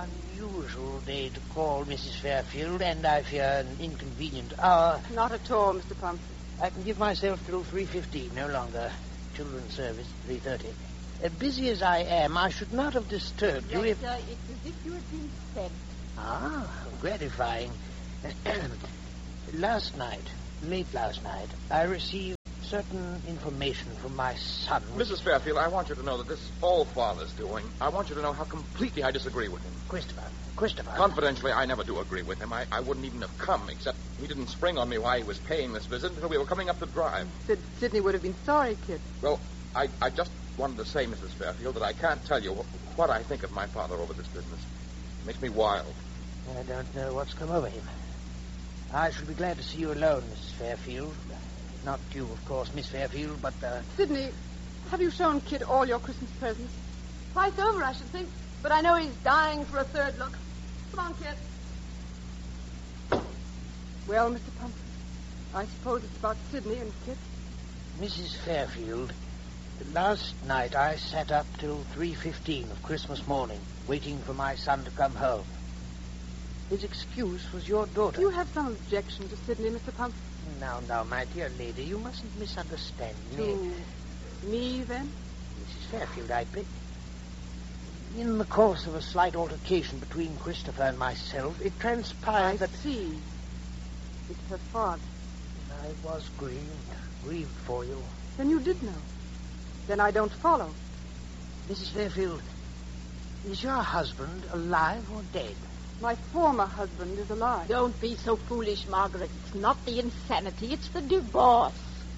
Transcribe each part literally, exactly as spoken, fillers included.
unusual day to call, Missus Fairfield, and I fear an inconvenient hour. Not at all, Mister Pumphrey. I can give myself till three fifteen, no longer. Children's service at three thirty. Uh, busy as I am, I should not have disturbed you if... Rector, it's as if you had been sent. Ah, gratifying. Last night, late last night, I received certain information from my son. Missus Fairfield, I want you to know that this is all Father's doing. I want you to know how completely I disagree with him. Christopher, Christopher. Confidentially, I never do agree with him. I, I wouldn't even have come, except he didn't spring on me why he was paying this visit until we were coming up the drive. Sid- Sidney would have been sorry, kid. Well, I, I just wanted to say, Missus Fairfield, that I can't tell you what, what I think of my father over this business. It makes me wild. I don't know what's come over him. I shall be glad to see you alone, Missus Fairfield. Not you, of course, Miss Fairfield, but, uh... Sidney, have you shown Kid all your Christmas presents? Twice over, I should think. But I know he's dying for a third look. Come on, Kid. Well, Mister Pumphrey, I suppose it's about Sidney and Kid. Missus Fairfield, last night I sat up till three fifteen of Christmas morning, waiting for my son to come home. His excuse was your daughter. You have some objection to Sidney, Mister Pumphrey? Now, now, my dear lady, you mustn't misunderstand me. To me, then? Missus Fairfield, I beg... In the course of a slight altercation between Christopher and myself, it transpired I that... see. It's her father. I was grieved, grieved for you. Then you did know. Then I don't follow. Missus Fairfield, is your husband alive or dead? My former husband is alive. Don't be so foolish, Margaret. It's not the insanity, it's the divorce.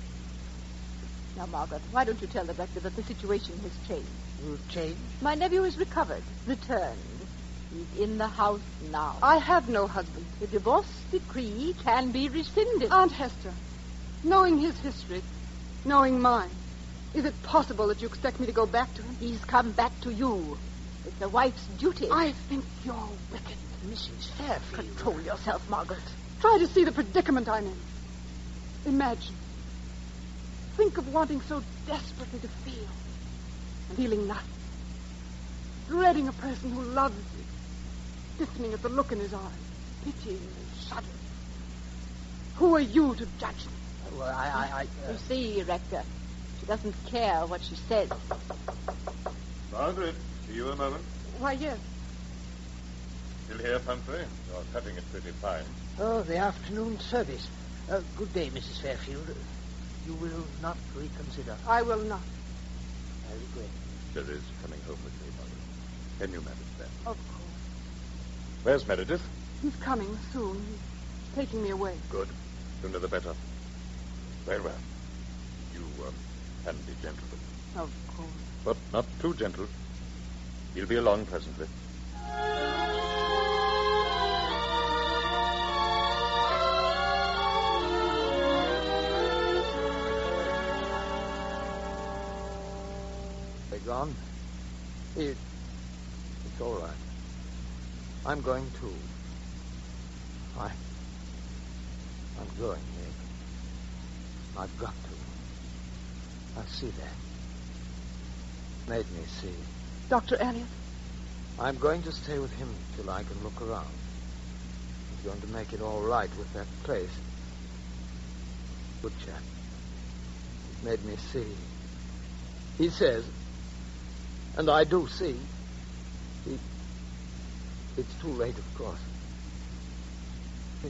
Now, Margaret, why don't you tell the rector that the situation has changed? You changed? My nephew is recovered, returned. He's in the house now. I have no husband. The divorce decree can be rescinded. Aunt Hester, knowing his history, knowing mine, is it possible that you expect me to go back to him? He's come back to you. It's a wife's duty. I think you're wicked. Missus Fairfield. Control yourself, Margaret. Try to see the predicament I'm in. Imagine. Think of wanting so desperately to feel and feeling nothing. Dreading a person who loves you. Stiffening at the look in his eyes. Pitying and shuddering. Who are you to judge me? Well, I... I, I uh... You see, Rector, she doesn't care what she says. Margaret, see you a moment. Why, yes. Still here, Pumphrey? You're cutting it pretty fine. Oh, the afternoon service. Uh, good day, Missus Fairfield. You will not reconsider. I will not. I regret. There is coming home with me, Margaret. Can you manage that? Of course. Where's Meredith? He's coming soon. He's taking me away. Good. Sooner the better. Very well. You um, can be gentle with him. Of course. But not too gentle. He'll be along presently. They gone? It, it's all right. I'm going too. I, I'm going, Nick. I've got to. I see that. Made me see. Doctor Elliot? I'm going to stay with him till I can look around. He's going to make it all right with that place. Good chap. He's made me see. He says, and I do see, he, it's too late, of course. It,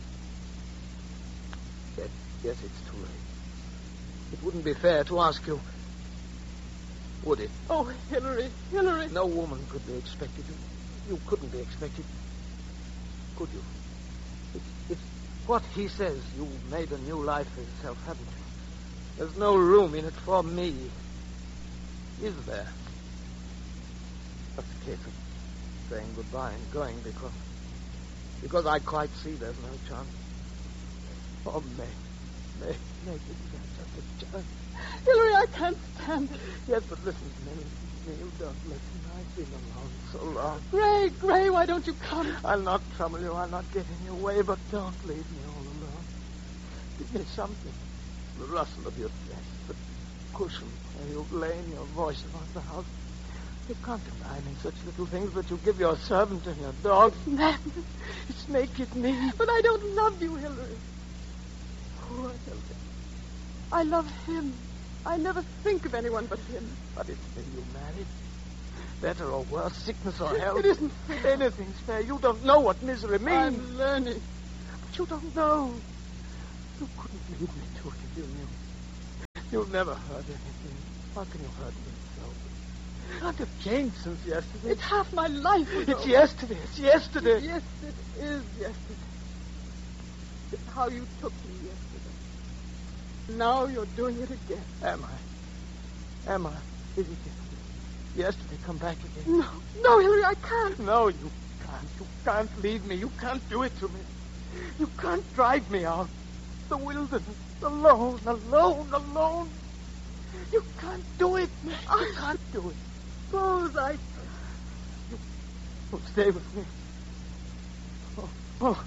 yes, yes, it's too late. It wouldn't be fair to ask you, would it? Oh, Hillary, Hillary. No woman could be expected. You, you couldn't be expected. Could you? It's, it's what he says. You made a new life for yourself, haven't you? There's no room in it for me. Is there? That's a case of saying goodbye and going because... Because I quite see there's no chance. Oh, May. May. May, give me just a chance. Hillary, I can't stand it. Yes, but listen to me. Neil, don't listen. I've been alone so long. Gray, Gray, why don't you come? I'll not trouble you. I'll not get in your way, but don't leave me all alone. Give me something. The rustle of your dress, the cushion where you've lain, your voice about the house. You can't deny me such little things, but you give your servant and your dog. It's madness. It's naked me. But I don't love you, Hillary. Poor Hillary. I love him. I never think of anyone but him. But it's been you married. Better or worse, sickness or health. It isn't fair. Anything's fair. You don't know what misery means. I'm learning. But you don't know. You couldn't lead me to it if you knew. You've never heard anything. How can you hurt me so? You can't have changed since yesterday. It's half my life ago. It's yesterday. It's yesterday. Yes, it is yesterday. It's how you took me yesterday. Now you're doing it again. Am I? Am I? Is it yesterday? Yesterday, come back again. No, no, Hillary, I can't. No, you can't. You can't leave me. You can't do it to me. You can't drive me out. The wilderness, alone, alone, alone. You can't do it. I You can't do it. suppose I... You, oh, stay with me. Oh, oh.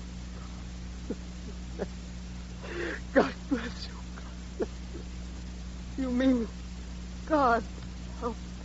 God bless you. God bless you. You mean God help